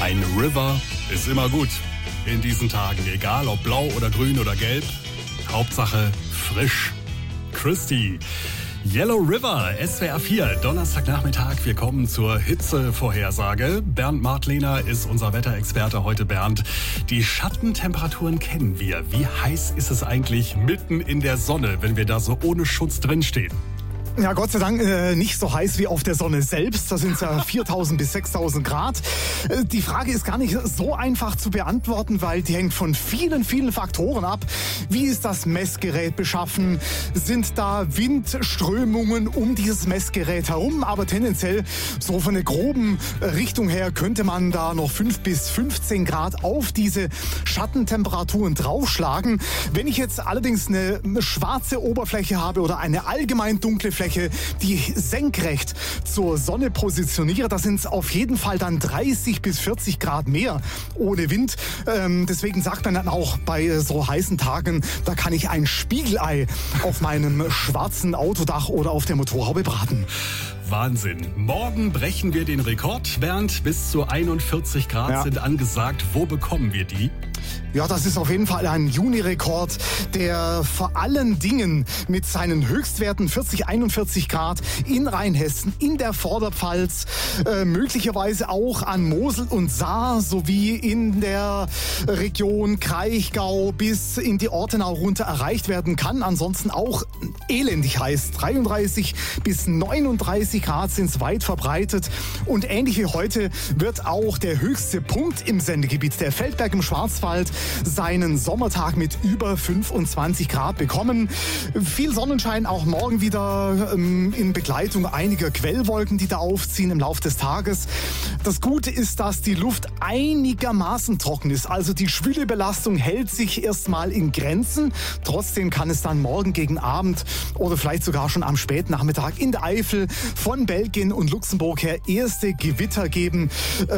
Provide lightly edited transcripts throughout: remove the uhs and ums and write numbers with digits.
Ein River ist immer gut in diesen Tagen, egal ob blau oder grün oder gelb. Hauptsache frisch. Christy. Yellow River, SWR 4, Donnerstagnachmittag. Wir kommen zur Hitzevorhersage. Bernd Martlehner ist unser Wetterexperte heute. Bernd, die Schattentemperaturen kennen wir. Wie heiß ist es eigentlich mitten in der Sonne, wenn wir da so ohne Schutz drinstehen? Ja, Gott sei Dank nicht so heiß wie auf der Sonne selbst. Da sind es ja 4.000 bis 6.000 Grad. Die Frage ist gar nicht so einfach zu beantworten, weil die hängt von vielen, vielen Faktoren ab. Wie ist das Messgerät beschaffen? Sind da Windströmungen um dieses Messgerät herum? Aber tendenziell so von der groben Richtung her könnte man da noch 5 bis 15 Grad auf diese Schattentemperaturen draufschlagen. Wenn ich jetzt allerdings eine schwarze Oberfläche habe oder eine allgemein dunkle Fläche, die senkrecht zur Sonne positioniere, da sind es auf jeden Fall dann 30 bis 40 Grad mehr ohne Wind. Deswegen sagt man dann auch bei so heißen Tagen, da kann ich ein Spiegelei auf meinem schwarzen Autodach oder auf der Motorhaube braten. Wahnsinn. Morgen brechen wir den Rekord. Bernd, bis zu 41 Grad sind angesagt. Wo bekommen wir die? Ja, das ist auf jeden Fall ein Juni-Rekord, der vor allen Dingen mit seinen Höchstwerten 40, 41 Grad in Rheinhessen, in der Vorderpfalz, möglicherweise auch an Mosel und Saar sowie in der Region Kraichgau bis in die Ortenau runter erreicht werden kann. Ansonsten auch elendig heiß. 33 bis 39 Grad sind es weit verbreitet. Und ähnlich wie heute wird auch der höchste Punkt im Sendegebiet, der Feldberg im Schwarzwald, seinen Sommertag mit über 25 Grad bekommen. Viel Sonnenschein auch morgen wieder in Begleitung einiger Quellwolken, die da aufziehen im Laufe des Tages. Das Gute ist, dass die Luft einigermaßen trocken ist. Also die schwüle Belastung hält sich erstmal in Grenzen. Trotzdem kann es dann morgen gegen Abend oder vielleicht sogar schon am Spätnachmittag in der Eifel von Belgien und Luxemburg her erste Gewitter geben.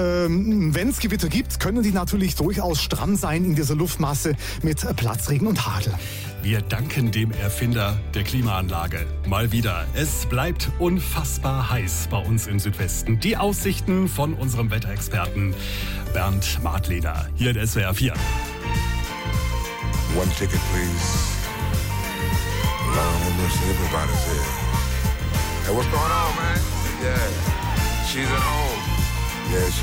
Wenn es Gewitter gibt, können die natürlich durchaus stramm sein in dieser Luftmasse mit Platzregen und Hagel. Wir danken dem Erfinder der Klimaanlage. Mal wieder. Es bleibt unfassbar heiß bei uns im Südwesten. Die Aussichten von unserem Wetterexperten Bernd Martlehner hier in SWR 4. One ticket, please. Lord have mercy, everybody's here. Hey, what's going on, man? Yeah, she's at home. Yeah,